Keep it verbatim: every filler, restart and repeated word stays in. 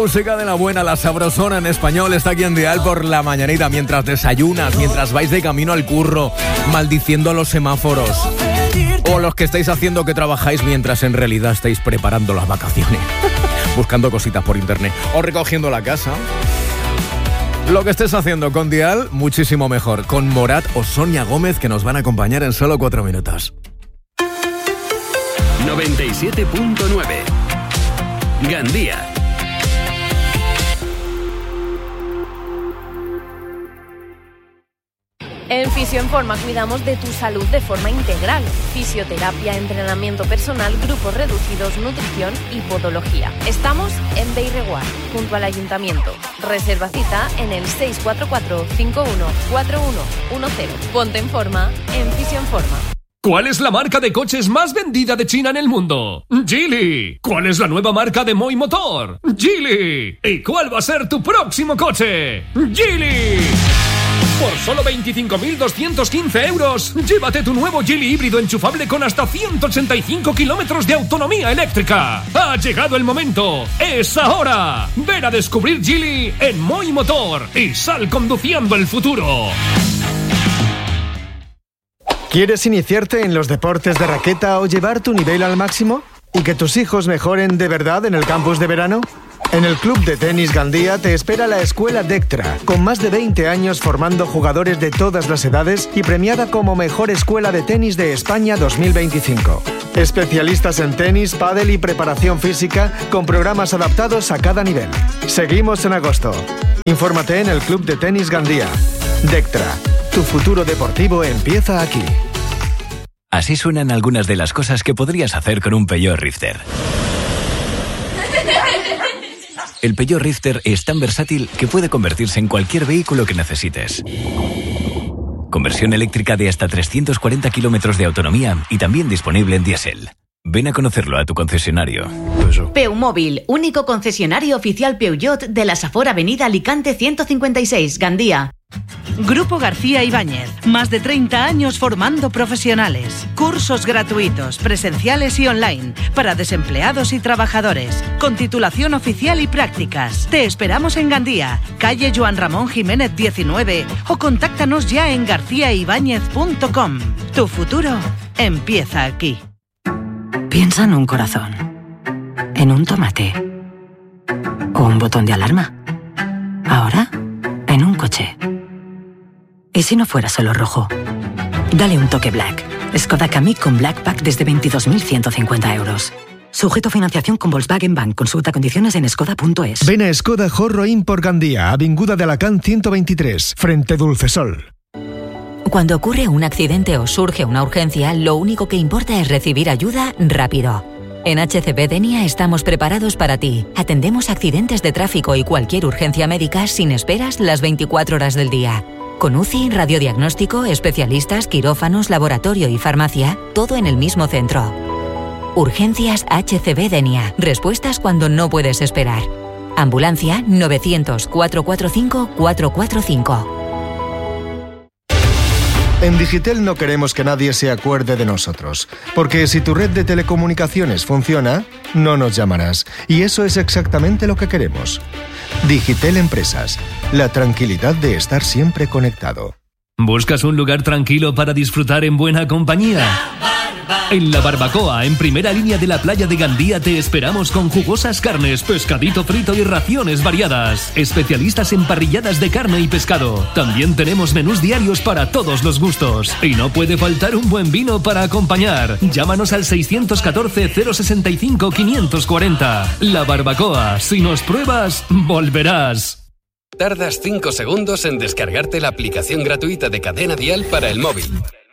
música de la buena, la sabrosona en español, está aquí en Dial por la mañanita, mientras desayunas, mientras vais de camino al curro, maldiciendo los semáforos. O los que estáis haciendo que trabajáis mientras en realidad estáis preparando las vacaciones. Buscando cositas por internet. O recogiendo la casa. Lo que estés haciendo con Dial, muchísimo mejor. Con Morat o Sonia Gómez, que nos van a acompañar en solo cuatro minutos. noventa y siete punto nueve Gandía. En Fisioenforma cuidamos de tu salud de forma integral. Fisioterapia, entrenamiento personal, grupos reducidos, nutrición y podología. Estamos en Beireguar, junto al Ayuntamiento. Reserva cita en el seis cuatro cuatro, cinco uno cuatro uno uno cero. Ponte en forma en Fisioenforma. ¿Cuál es la marca de coches más vendida de China en el mundo? Geely. ¿Cuál es la nueva marca de Moi Motor? Geely. ¿Y cuál va a ser tu próximo coche? Geely. Por solo veinticinco mil doscientos quince euros, llévate tu nuevo Geely híbrido enchufable con hasta ciento ochenta y cinco kilómetros de autonomía eléctrica. Ha llegado el momento. ¡Es ahora! Ven a descubrir Geely en Moi Motor y sal conduciendo el futuro. ¿Quieres iniciarte en los deportes de raqueta o llevar tu nivel al máximo? ¿Y que tus hijos mejoren de verdad en el campus de verano? En el Club de Tenis Gandía te espera la Escuela Dectra, con más de veinte años formando jugadores de todas las edades y premiada como Mejor Escuela de Tenis de España dos mil veinticinco. Especialistas en tenis, pádel y preparación física, con programas adaptados a cada nivel. Seguimos en agosto. Infórmate en el Club de Tenis Gandía. Dectra, tu futuro deportivo empieza aquí. Así suenan algunas de las cosas que podrías hacer con un Peugeot Rifter. El Peugeot Rifter es tan versátil que puede convertirse en cualquier vehículo que necesites. Conversión eléctrica de hasta trescientos cuarenta kilómetros de autonomía y también disponible en diésel. Ven a conocerlo a tu concesionario. Peumóvil, único concesionario oficial Peugeot de la Safor Avenida Alicante ciento cincuenta y seis, Gandía. Grupo García Ibáñez, más de treinta años formando profesionales. Cursos gratuitos, presenciales y online, para desempleados y trabajadores, con titulación oficial y prácticas. Te esperamos en Gandía, calle Joan Ramón Jiménez diecinueve, o contáctanos ya en garcía ibáñez punto com. Tu futuro empieza aquí. Piensa en un corazón, en un tomate o un botón de alarma. Ahora, en un coche. ¿Y si no fuera solo rojo? Dale un toque Black. Skoda Kamiq con Black Pack desde veintidós mil ciento cincuenta euros. Sujeto a financiación con Volkswagen Bank. Consulta condiciones en skoda punto es. Ven a Skoda Jorro Import Gandía, Avinguda de Alacant ciento veintitrés, frente Dulcesol. Cuando ocurre un accidente o surge una urgencia, lo único que importa es recibir ayuda rápido. En H C B Denia estamos preparados para ti. Atendemos accidentes de tráfico y cualquier urgencia médica sin esperas las veinticuatro horas del día. Con U C I, radiodiagnóstico, especialistas, quirófanos, laboratorio y farmacia, todo en el mismo centro. Urgencias H C B Denia. Respuestas cuando no puedes esperar. Ambulancia novecientos, cuatrocientos cuarenta y cinco, cuatrocientos cuarenta y cinco. En Digitel no queremos que nadie se acuerde de nosotros, porque si tu red de telecomunicaciones funciona, no nos llamarás. Y eso es exactamente lo que queremos. Digitel Empresas, la tranquilidad de estar siempre conectado. ¿Buscas un lugar tranquilo para disfrutar en buena compañía? En La Barbacoa, en primera línea de la playa de Gandía, te esperamos con jugosas carnes, pescadito frito y raciones variadas. Especialistas en parrilladas de carne y pescado. También tenemos menús diarios para todos los gustos. Y no puede faltar un buen vino para acompañar. Llámanos al seiscientos catorce, cero sesenta y cinco, quinientos cuarenta. La Barbacoa, si nos pruebas, volverás. Tardas cinco segundos en descargarte la aplicación gratuita de Cadena Dial para el móvil.